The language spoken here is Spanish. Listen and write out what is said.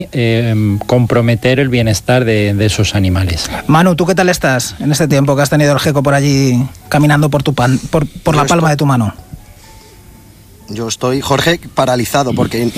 comprometer el bienestar de esos animales. Manu, ¿tú qué tal estás en este tiempo que has tenido el geco por allí caminando por la palma de tu mano? Yo estoy, Jorge, paralizado porque